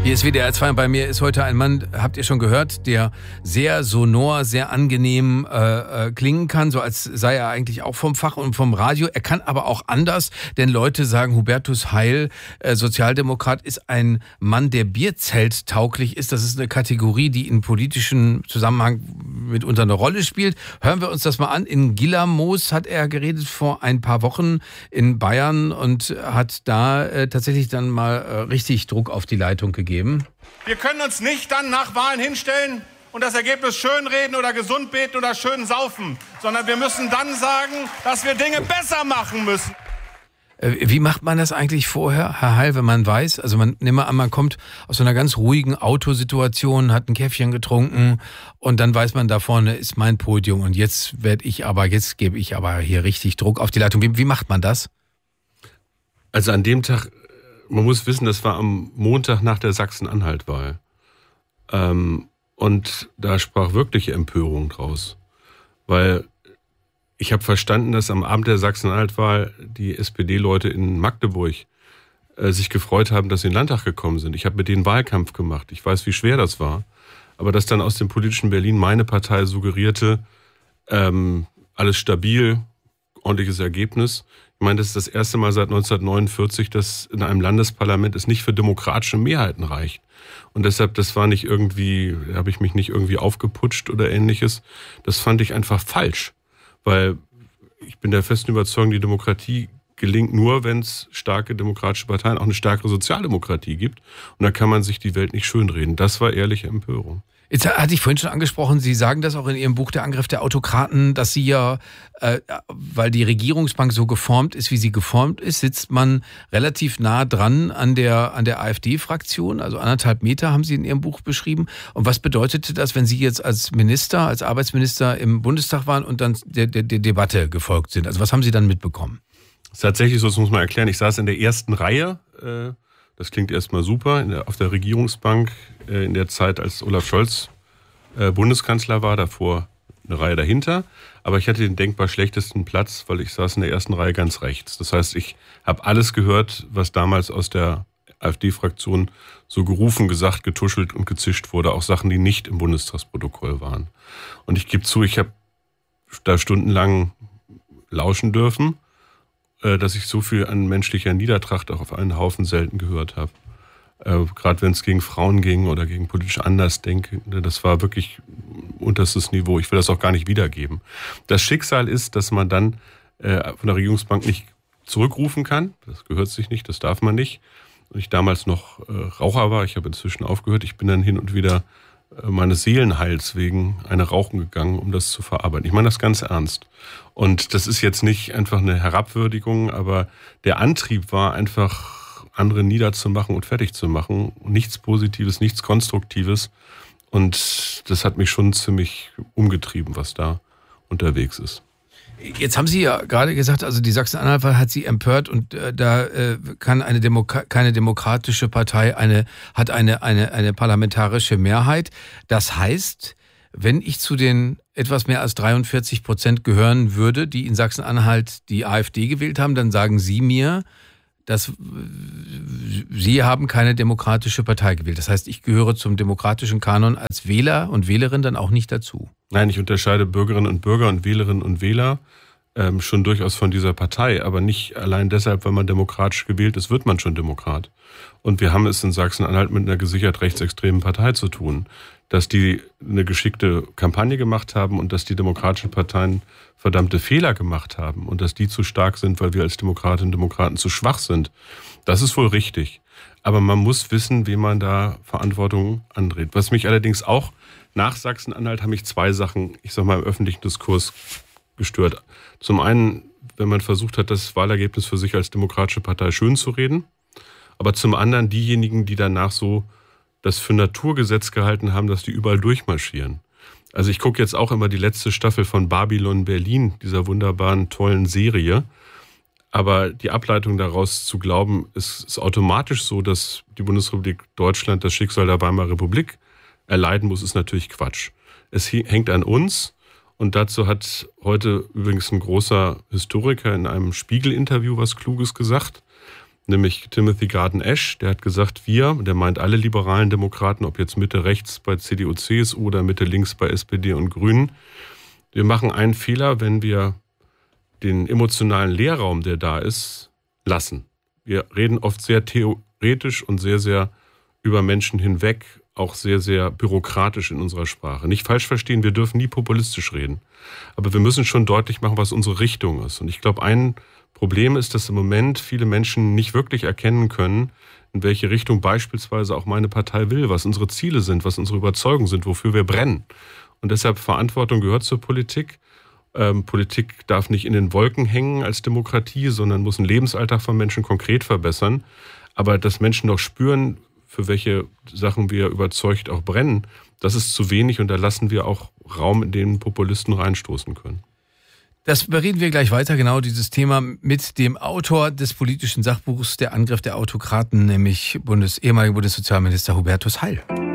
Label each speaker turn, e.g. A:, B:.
A: Hier ist WDR 2 und bei mir ist heute ein Mann, habt ihr schon gehört, der sehr sonor, sehr angenehm klingen kann, so als sei er eigentlich auch vom Fach und vom Radio. Er kann aber auch anders, denn Leute sagen, Hubertus Heil, Sozialdemokrat, ist ein Mann, der Bierzelt-tauglich ist. Das ist eine Kategorie, die in politischen Zusammenhang mitunter eine Rolle spielt. Hören wir uns das mal an. In Gillermoos hat er geredet vor ein paar Wochen in Bayern und hat da tatsächlich dann mal richtig Druck auf die Leitung gegeben.
B: Wir können uns nicht dann nach Wahlen hinstellen und das Ergebnis schönreden oder gesund beten oder schön saufen, sondern wir müssen dann sagen, dass wir Dinge besser machen müssen.
A: Wie macht man das eigentlich vorher, Herr Heil, wenn man weiß, also man kommt aus so einer ganz ruhigen Autosituation, hat ein Käffchen getrunken und dann weiß man, da vorne ist mein Podium und jetzt gebe ich aber hier richtig Druck auf die Leitung. Wie macht man das?
C: Also an dem Tag, man muss wissen, das war am Montag nach der Sachsen-Anhalt-Wahl. Und da sprach wirkliche Empörung draus. Weil ich habe verstanden, dass am Abend der Sachsen-Anhalt-Wahl die SPD-Leute in Magdeburg sich gefreut haben, dass sie in den Landtag gekommen sind. Ich habe mit denen Wahlkampf gemacht. Ich weiß, wie schwer das war. Aber dass dann aus dem politischen Berlin meine Partei suggerierte, alles stabil, ordentliches Ergebnis. Ich meine, das ist das erste Mal seit 1949, dass in einem Landesparlament es nicht für demokratische Mehrheiten reicht. Und deshalb, das war nicht irgendwie, habe ich mich nicht irgendwie aufgeputscht oder ähnliches. Das fand ich einfach falsch. Weil ich bin der festen Überzeugung, die Demokratie gelingt nur, wenn es starke demokratische Parteien, auch eine stärkere Sozialdemokratie gibt. Und da kann man sich die Welt nicht schönreden. Das war ehrliche Empörung.
A: Jetzt hatte ich vorhin schon angesprochen, Sie sagen das auch in Ihrem Buch Der Angriff der Autokraten, dass Sie ja, weil die Regierungsbank so geformt ist, wie sie geformt ist, sitzt man relativ nah dran an der AfD-Fraktion, also 1,5 Meter haben Sie in Ihrem Buch beschrieben. Und was bedeutete das, wenn Sie jetzt als Minister, als Arbeitsminister im Bundestag waren und dann der Debatte gefolgt sind? Also was haben Sie dann mitbekommen?
C: Das ist tatsächlich so, das muss man erklären. Ich saß in der ersten Reihe, das klingt erstmal super, auf der Regierungsbank in der Zeit, als Olaf Scholz Bundeskanzler war, davor eine Reihe dahinter. Aber ich hatte den denkbar schlechtesten Platz, weil ich saß in der ersten Reihe ganz rechts. Das heißt, ich habe alles gehört, was damals aus der AfD-Fraktion so gerufen, gesagt, getuschelt und gezischt wurde. Auch Sachen, die nicht im Bundestagsprotokoll waren. Und ich gebe zu, ich habe da stundenlang lauschen dürfen, dass ich so viel an menschlicher Niedertracht auch auf einen Haufen selten gehört habe. Gerade wenn es gegen Frauen ging oder gegen politisch Andersdenkende, das war wirklich unterstes Niveau. Ich will das auch gar nicht wiedergeben. Das Schicksal ist, dass man dann von der Regierungsbank nicht zurückrufen kann. Das gehört sich nicht, das darf man nicht. Und ich damals noch Raucher war, ich habe inzwischen aufgehört. Ich bin dann hin und wieder meines Seelenheils wegen eine rauchen gegangen, um das zu verarbeiten. Ich meine das ganz ernst. Und das ist jetzt nicht einfach eine Herabwürdigung, aber der Antrieb war einfach, andere niederzumachen und fertig zu machen. Nichts Positives, nichts Konstruktives. Und das hat mich schon ziemlich umgetrieben, was da unterwegs ist.
A: Jetzt haben Sie ja gerade gesagt, also die Sachsen-Anhalt-Wahl hat Sie empört und da kann keine demokratische Partei hat eine parlamentarische Mehrheit. Das heißt, wenn ich zu den etwas mehr als 43% gehören würde, die in Sachsen-Anhalt die AfD gewählt haben, dann sagen Sie mir, dass Sie haben keine demokratische Partei gewählt. Das heißt, ich gehöre zum demokratischen Kanon als Wähler und Wählerin dann auch nicht dazu.
C: Nein, ich unterscheide Bürgerinnen und Bürger und Wählerinnen und Wähler schon durchaus von dieser Partei. Aber nicht allein deshalb, weil man demokratisch gewählt ist, wird man schon Demokrat. Und wir haben es in Sachsen-Anhalt mit einer gesichert rechtsextremen Partei zu tun. Dass die eine geschickte Kampagne gemacht haben und dass die demokratischen Parteien verdammte Fehler gemacht haben und dass die zu stark sind, weil wir als Demokratinnen und Demokraten zu schwach sind. Das ist wohl richtig. Aber man muss wissen, wem man da Verantwortung andreht. Was mich allerdings auch nach Sachsen-Anhalt haben mich zwei Sachen, ich sag mal, im öffentlichen Diskurs gestört. Zum einen, wenn man versucht hat, das Wahlergebnis für sich als demokratische Partei schön zu reden. Aber zum anderen diejenigen, die danach so das für Naturgesetz gehalten haben, dass die überall durchmarschieren. Also ich gucke jetzt auch immer die letzte Staffel von Babylon Berlin, dieser wunderbaren, tollen Serie. Aber die Ableitung daraus zu glauben, ist automatisch so, dass die Bundesrepublik Deutschland das Schicksal der Weimarer Republik erleiden muss, ist natürlich Quatsch. Es hängt an uns. Und dazu hat heute übrigens ein großer Historiker in einem Spiegel-Interview was Kluges gesagt. nämlich Timothy Garton Ash, der hat gesagt, der meint alle liberalen Demokraten, ob jetzt Mitte rechts bei CDU, CSU oder Mitte links bei SPD und Grünen, wir machen einen Fehler, wenn wir den emotionalen Leerraum, der da ist, lassen. Wir reden oft sehr theoretisch und sehr, sehr über Menschen hinweg, auch sehr, sehr bürokratisch in unserer Sprache. Nicht falsch verstehen, wir dürfen nie populistisch reden. Aber wir müssen schon deutlich machen, was unsere Richtung ist. Und ich glaube, ein Problem ist, dass im Moment viele Menschen nicht wirklich erkennen können, in welche Richtung beispielsweise auch meine Partei will, was unsere Ziele sind, was unsere Überzeugungen sind, wofür wir brennen. Und deshalb Verantwortung gehört zur Politik. Politik darf nicht in den Wolken hängen als Demokratie, sondern muss den Lebensalltag von Menschen konkret verbessern. Aber dass Menschen noch spüren, für welche Sachen wir überzeugt auch brennen, das ist zu wenig und da lassen wir auch Raum, in den Populisten reinstoßen können.
A: Das bereden wir gleich weiter, genau dieses Thema mit dem Autor des politischen Sachbuchs Der Angriff der Autokraten, nämlich ehemaliger Bundessozialminister Hubertus Heil.